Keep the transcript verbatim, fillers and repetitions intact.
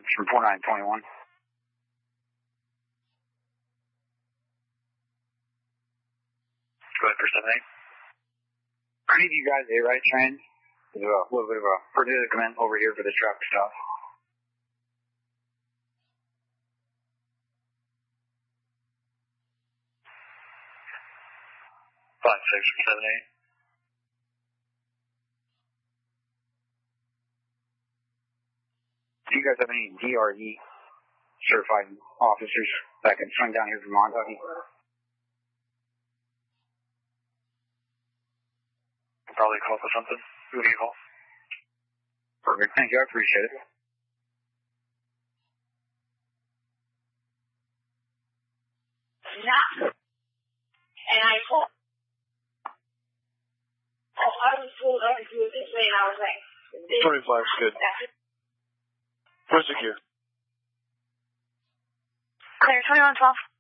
from four nine two one. Go ahead for seven eight. Are any of you guys A-Ride trained? There's a little bit of a predicament over here for the truck stuff. Five six from seven eight. Do you guys have any D R E certified officers that can swing down here from Montauk? Probably call for something. Who do you call? Perfect. Thank you. I appreciate it. Yeah. And I called. Oh, I was told I would do it this way, and I was like, twenty-five's good. Where's the gear? Clear, twenty-one twelve.